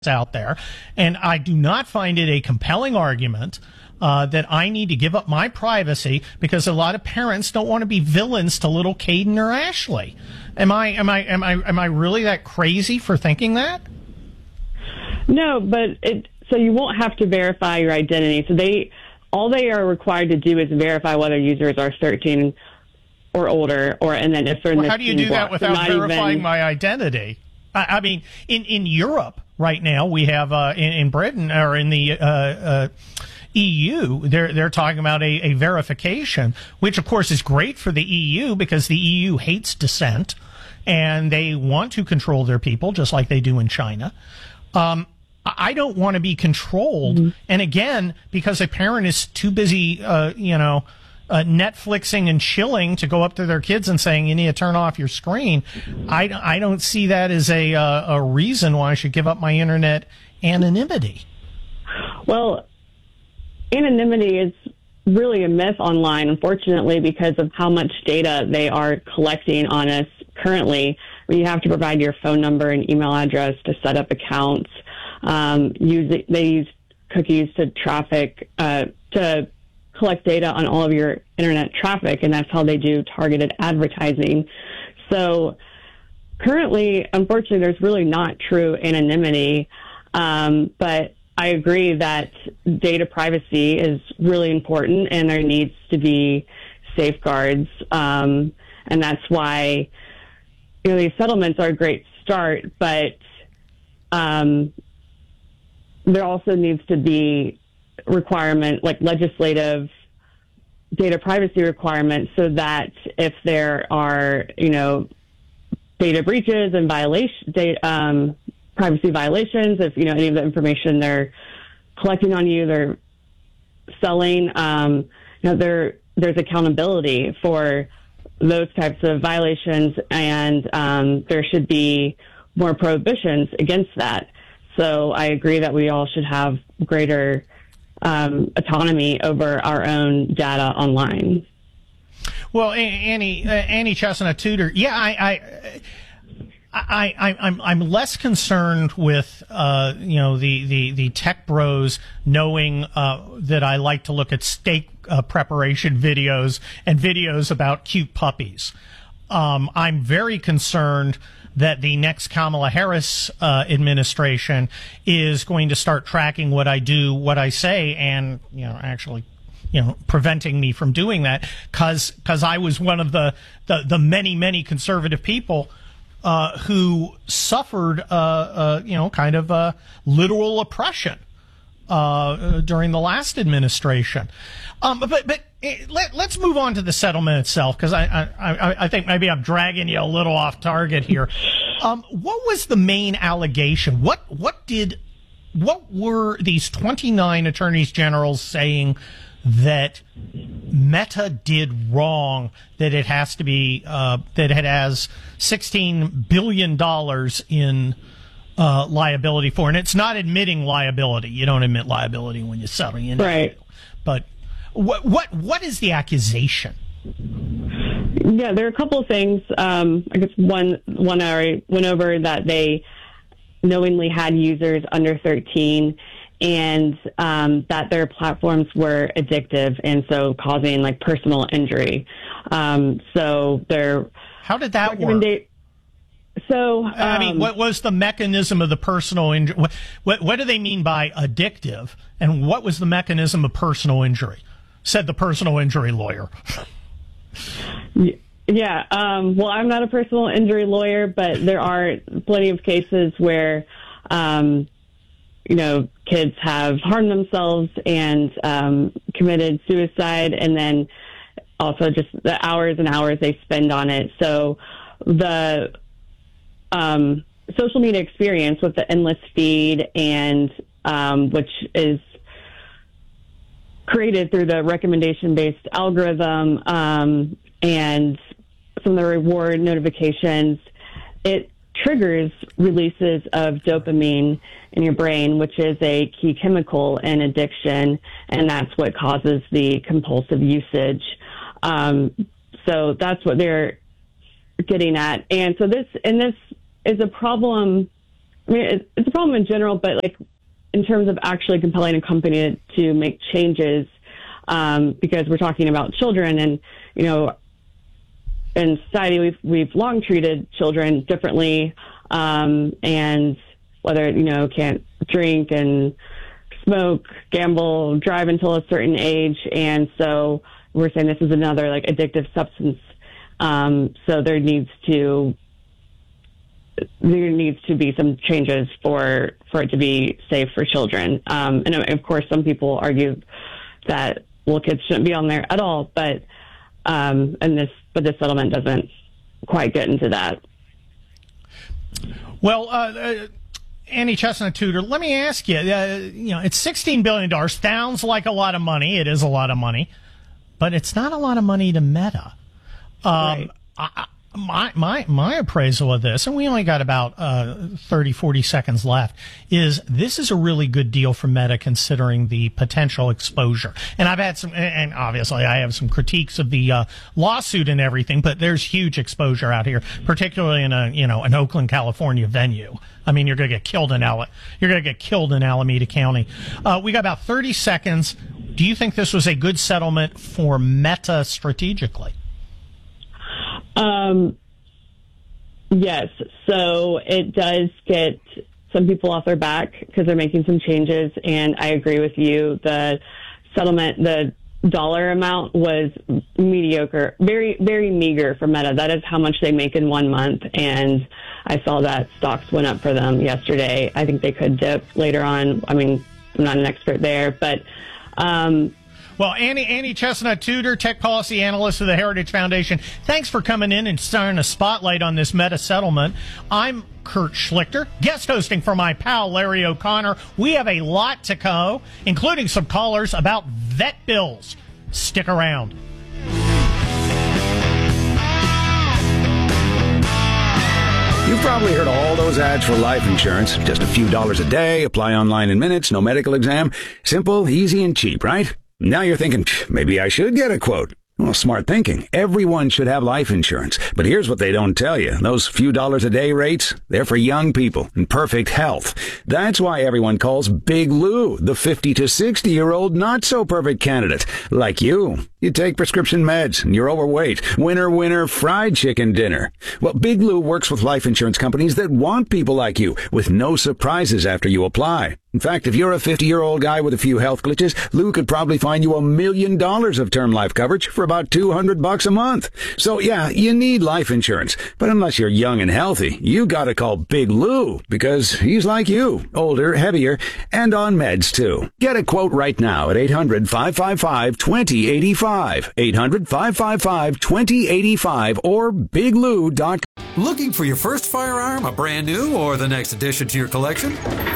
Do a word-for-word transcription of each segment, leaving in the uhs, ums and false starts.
out there, and I do not find it a compelling argument uh, that I need to give up my privacy because a lot of parents don't want to be villains to little Caden or Ashley. Am I am I am I am I really that crazy for thinking that? No, but it so you won't have to verify your identity. So they all they are required to do is verify whether users are thirteen or older, or and then if they're in well, the how do you do that block, without verifying even, my identity? I, I mean, in in Europe right now, we have uh, in, in Britain or in the uh, uh, E U, they're they're talking about a, a verification, which of course is great for the E U because the E U hates dissent and they want to control their people just like they do in China. Um, I don't want to be controlled, mm-hmm. and again, because a parent is too busy, uh, you know. Uh, Netflixing and chilling to go up to their kids and saying you need to turn off your screen. I, I don't see that as a uh, a reason why I should give up my internet anonymity. Well, anonymity is really a myth online, unfortunately, because of how much data they are collecting on us currently. You have to provide your phone number and email address to set up accounts. Um, use they use cookies to traffic uh, to collect data on all of your internet traffic, and that's how they do targeted advertising. So currently, unfortunately, there's really not true anonymity, um, but I agree that data privacy is really important and there needs to be safeguards, um, and that's why you know these settlements are a great start, but um, there also needs to be requirement, like legislative data privacy requirements, so that if there are, you know, data breaches and violation, data, um, privacy violations, if, you know, any of the information they're collecting on you, they're selling, um, you know, there, there's accountability for those types of violations, and um, there should be more prohibitions against that. So I agree that we all should have greater Um, autonomy over our own data online. Well, Annie, uh, Annie Chestnut Tudor, yeah, I, I, I, I, I'm, I'm less concerned with, uh, you know, the, the, the tech bros knowing uh, that I like to look at steak uh, preparation videos and videos about cute puppies. Um, I'm very concerned that the next Kamala Harris uh, administration is going to start tracking what I do, what I say, and, you know, actually, you know, preventing me from doing that because because I was one of the, the, the many, many conservative people uh, who suffered, uh, uh, you know, kind of uh, literal oppression uh, during the last administration. Um, but but let, let's move on to the settlement itself, because I, I I think maybe I'm dragging you a little off target here. Um, what was the main allegation? What what did what were these twenty-nine attorneys generals saying that Meta did wrong? That it has to be uh, that it has sixteen billion dollars in uh, liability for, and it's not admitting liability. You don't admit liability when you settle, you know. Right? But What what what is the accusation? Yeah, there are a couple of things. Um, I guess one one I already went over, that they knowingly had users under thirteen, and um, that their platforms were addictive and so causing like personal injury. Um, so their how did that work? So um, I mean, what was the mechanism of the personal injury? What, what what do they mean by addictive? And what was the mechanism of personal injury? Said the personal injury lawyer. Yeah. Um, well, I'm not a personal injury lawyer, but there are plenty of cases where, um, you know, kids have harmed themselves and um, committed suicide, and then also just the hours and hours they spend on it. So the um, social media experience with the endless feed, and um, which is created through the recommendation-based algorithm, um, and some of the reward notifications, it triggers releases of dopamine in your brain, which is a key chemical in addiction, and that's what causes the compulsive usage. Um, so that's what they're getting at. And so this, and this is a problem I mean, it's, it's a problem in general, but like in terms of actually compelling a company to make changes, um, because we're talking about children, and you know, in society we've we've long treated children differently, um, and whether you know can't drink and smoke, gamble, drive until a certain age, and so we're saying this is another like addictive substance. Um, so there needs to there needs to be some changes for for it to be safe for children. Um, and of course, some people argue that well, kids shouldn't be on there at all, but um, and this but this settlement doesn't quite get into that. Well, uh, uh, Annie Chestnut Tudor, let me ask you. Uh, you know, it's sixteen billion dollars. Sounds like a lot of money. It is a lot of money, but it's not a lot of money to Meta. Um, Right. I, I, my my my appraisal of this, and we only got about uh, thirty, forty seconds left, is this is a really good deal for Meta considering the potential exposure. And I've had some, and obviously I have some critiques of the uh, lawsuit and everything, but there's huge exposure out here, particularly in a you know an Oakland, California venue. I mean, you're going to get killed in Al- you're going to get killed in Alameda County. Uh, we got about thirty seconds. Do you think this was a good settlement for Meta strategically? Um, yes. So it does get some people off their back because they're making some changes. And I agree with you. The settlement, the dollar amount was mediocre, very, very meager for Meta. That is how much they make in one month. And I saw that stocks went up for them yesterday. I think they could dip later on. I mean, I'm not an expert there, but, um, Well, Annie, Annie Chestnut Tudor, tech policy analyst of the Heritage Foundation, thanks for coming in and starting a spotlight on this Meta settlement. I'm Kurt Schlichter, guest hosting for my pal Larry O'Connor. We have a lot to go, including some callers about vet bills. Stick around. You've probably heard all those ads for life insurance. Just a few dollars a day, apply online in minutes, no medical exam. Simple, easy, and cheap, right? Now you're thinking, maybe I should get a quote. Well, smart thinking. Everyone should have life insurance. But here's what they don't tell you. Those few dollars a day rates, they're for young people in perfect health. That's why everyone calls Big Lou the fifty to sixty-year-old not-so-perfect candidate. Like you. You take prescription meds and you're overweight. Winner, winner, fried chicken dinner. Well, Big Lou works with life insurance companies that want people like you with no surprises after you apply. In fact, if you're a fifty-year-old guy with a few health glitches, Lou could probably find you a million dollars of term life coverage for about two hundred bucks a month. So yeah, you need life insurance. But unless you're young and healthy, you gotta call Big Lou because he's like you, older, heavier, and on meds too. Get a quote right now at eight hundred, five five five, two zero eight five. eight hundred, five five five, two zero eight five or big lou dot com. Looking for your first firearm, a brand new or the next addition to your collection?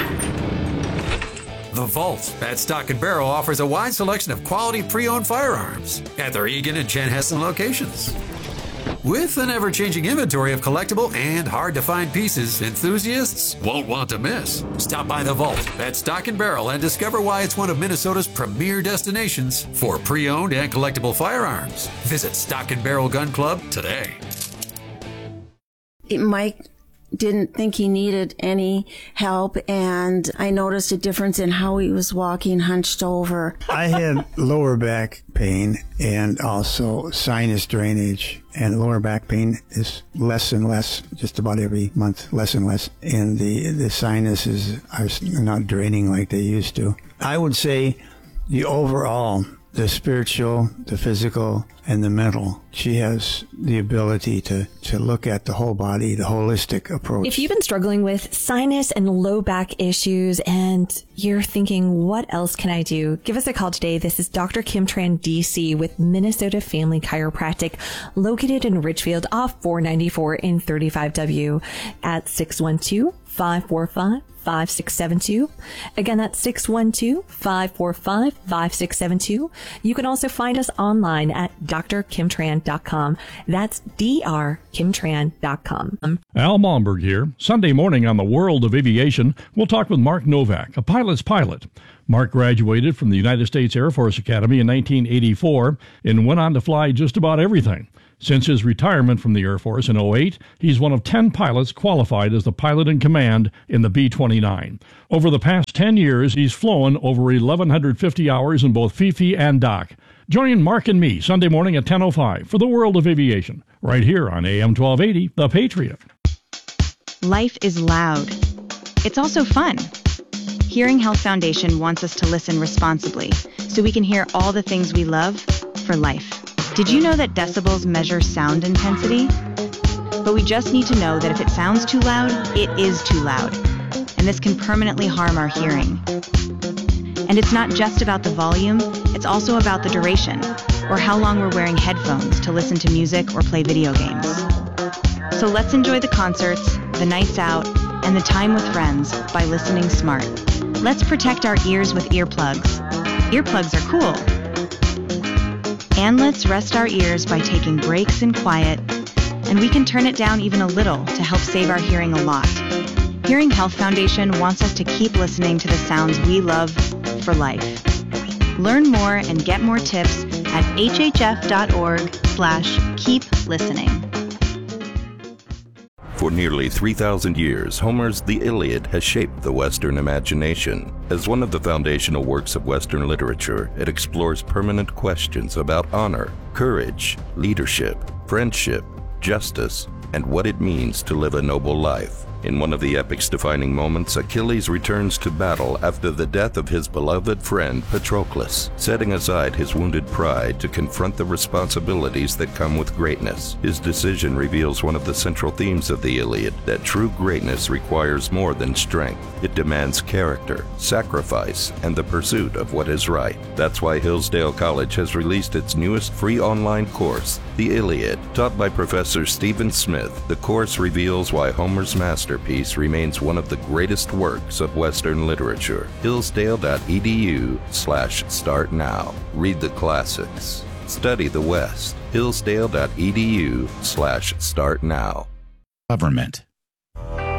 The Vault at Stock and Barrel offers a wide selection of quality pre-owned firearms at their Eagan and Chanhassen locations. With an ever-changing inventory of collectible and hard-to-find pieces, enthusiasts won't want to miss. Stop by the Vault at Stock and Barrel and discover why it's one of Minnesota's premier destinations for pre-owned and collectible firearms. Visit Stock and Barrel Gun Club today. Mike didn't think he needed any help, and I noticed a difference in how he was walking hunched over. I had lower back pain and also sinus drainage, and lower back pain is less and less, just about every month, less and less, and the, the sinuses are not draining like they used to. I would say the overall, the spiritual, the physical, and the mental. She has the ability to, to look at the whole body, the holistic approach. If you've been struggling with sinus and low back issues and you're thinking, what else can I do? Give us a call today. This is Doctor Kim Tran, D C with Minnesota Family Chiropractic, located in Richfield off four ninety-four in thirty-five W at six one two, five four five, five six seven two. Again, that's six one two, five four five, five six seven two. You can also find us online at d r kim tran dot com. That's d r kim tran dot com. Al Malmberg here. Sunday morning on the World of Aviation, we'll talk with Mark Novak, a pilot's pilot. Mark graduated from the United States Air Force Academy in nineteen eighty-four and went on to fly just about everything. Since his retirement from the Air Force in oh eight, he's one of ten pilots qualified as the pilot in command in the B twenty-nine. Over the past ten years, he's flown over eleven fifty hours in both F I F I and D O C. Join Mark and me Sunday morning at ten oh five for the World of Aviation, right here on A M twelve eighty, The Patriot. Life is loud. It's also fun. Hearing Health Foundation wants us to listen responsibly so we can hear all the things we love for life. Did you know that decibels measure sound intensity? But we just need to know that if it sounds too loud, it is too loud. And this can permanently harm our hearing. And it's not just about the volume, it's also about the duration, or how long we're wearing headphones to listen to music or play video games. So let's enjoy the concerts, the nights out, and the time with friends by listening smart. Let's protect our ears with earplugs. Earplugs are cool. And let's rest our ears by taking breaks in quiet, and we can turn it down even a little to help save our hearing a lot. Hearing Health Foundation wants us to keep listening to the sounds we love for life. Learn more and get more tips at hhf.org slash keep listening. For nearly three thousand years, Homer's The Iliad has shaped the Western imagination. As one of the foundational works of Western literature, it explores permanent questions about honor, courage, leadership, friendship, justice, and what it means to live a noble life. In one of the epic's defining moments, Achilles returns to battle after the death of his beloved friend Patroclus, setting aside his wounded pride to confront the responsibilities that come with greatness. His decision reveals one of the central themes of the Iliad, that true greatness requires more than strength. It demands character, sacrifice, and the pursuit of what is right. That's why Hillsdale College has released its newest free online course, The Iliad. Taught by Professor Stephen Smith, the course reveals why Homer's masterpiece remains one of the greatest works of Western literature. Hillsdale.edu slash start now. Read the classics. Study the West. Hillsdale.edu slash start now. Government.